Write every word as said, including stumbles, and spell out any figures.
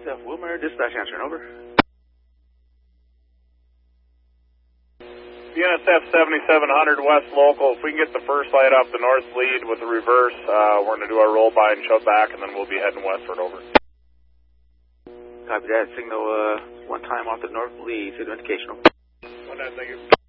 South Wilmer, dispatch answering, over. B N S F seventy-seven hundred West Local, if we can get the first light off the north lead with the reverse, uh, we're going to do our roll by and shove back, and then we'll be heading westward, over. Copy that. Signal uh, one time off the north lead. Signal indication, over. One time, thank you.